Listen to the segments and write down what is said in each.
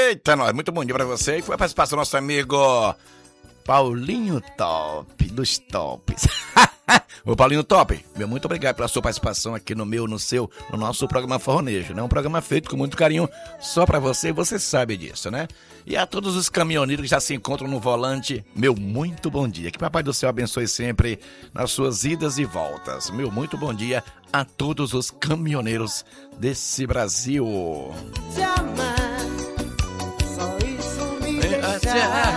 Eita, nós, muito bom dia pra você. E foi a participação do nosso amigo Paulinho Top, dos tops. Ô Paulinho Top, meu muito obrigado pela sua participação aqui no nosso programa Forronejo, né? Um programa feito com muito carinho só pra você, você sabe disso, né? E a todos os caminhoneiros que já se encontram no volante, meu muito bom dia. Que Papai do Céu abençoe sempre nas suas idas e voltas. Meu muito bom dia a todos os caminhoneiros desse Brasil. Te amar, só isso me deixa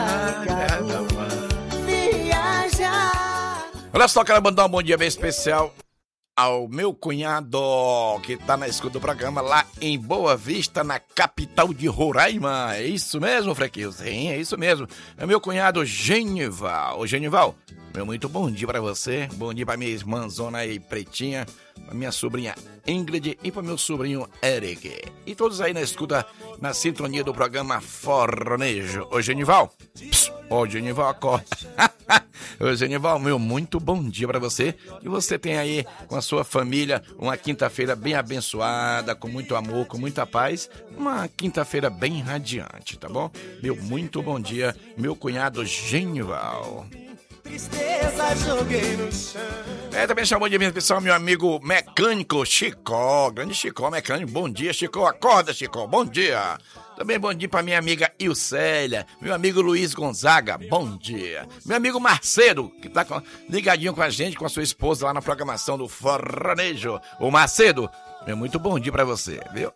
viajar. Olha só, quero mandar um bom dia bem especial ao meu cunhado que tá na escuta do programa lá em Boa Vista, na capital de Roraima. É isso mesmo, Frequinho? Sim, é isso mesmo. É meu cunhado Genival. Ô, Genival, meu muito bom dia pra você. Bom dia pra minha irmãzona aí, Pretinha, pra minha sobrinha Ingrid e pra meu sobrinho Eric. E todos aí na escuta, na sintonia do programa Forronejo. Ô, Genival. Ô, Genival, acorda. Ô, Genival, meu muito bom dia pra você. E você tem aí com a sua família uma quinta-feira bem abençoada, com muito amor, com muita paz. Uma quinta-feira bem radiante, tá bom? Meu muito bom dia, meu cunhado Genival. Tristeza joguei no chão. Também chamou de mim, pessoal, meu amigo mecânico Chicó, grande Chicó mecânico. Bom dia, Chicó, acorda, Chicó, bom dia. Também bom dia pra minha amiga Ilcélia, meu amigo Luiz Gonzaga, bom dia. Meu amigo Macedo, que tá ligadinho com a gente, com a sua esposa lá na programação do Forronejo. Ô Macedo, meu muito bom dia pra você, viu?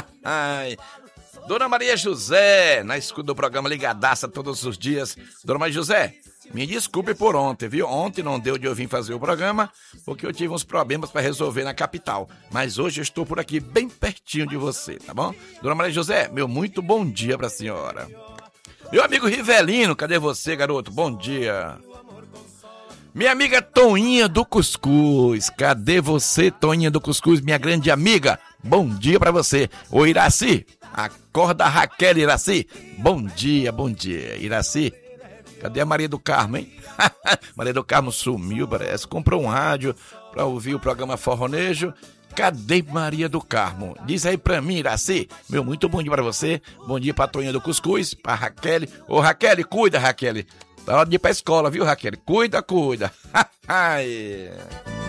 Dona Maria José, na escuta do programa Ligadaça todos os dias. Dona Maria José, me desculpe por ontem, viu? Ontem não deu de eu vir fazer o programa, porque eu tive uns problemas para resolver na capital. Mas hoje eu estou por aqui, bem pertinho de você, tá bom? Dona Maria José, meu muito bom dia pra senhora. Meu amigo Rivelino, cadê você, garoto? Bom dia. Minha amiga Toinha do Cuscuz, cadê você, Toinha do Cuscuz, minha grande amiga? Bom dia pra você. Ô Iraci, acorda Raquel, Iraci. Bom dia, Iraci. Cadê a Maria do Carmo, hein? Maria do Carmo sumiu, parece. Comprou um rádio pra ouvir o programa Forronejo. Cadê Maria do Carmo? Diz aí pra mim, Iraci. Meu muito bom dia pra você. Bom dia pra Toinha do Cuscuz, pra Raquel. Ô, Raquel, cuida, Raquel. Tá hora de ir pra escola, viu, Raquel? Cuida.